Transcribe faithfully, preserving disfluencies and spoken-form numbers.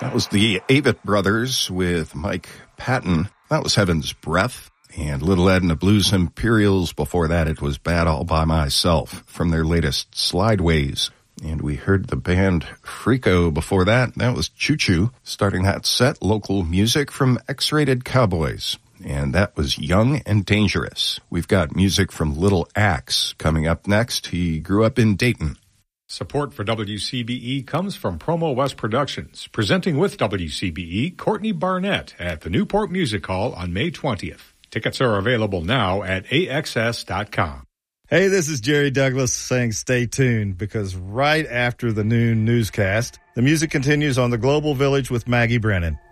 That was the Avett Brothers with Mike Patton. That was Heaven's Breath. And Little Ed and the Blues Imperials. Before that, it was Bad All By Myself from their latest Slideways. And we heard the band Frico before that. That was Choo Choo. Starting that set, local music from X-Rated Cowboys. And that was Young and Dangerous. We've got music from Little Axe coming up next. He grew up in Dayton. Support for W C B E comes from Promo West Productions, presenting with W C B E Courtney Barnett at the Newport Music Hall on May twentieth. Tickets are available now at A X S dot com. Hey, this is Jerry Douglas saying stay tuned, because right after the noon newscast, the music continues on the Global Village with Maggie Brennan.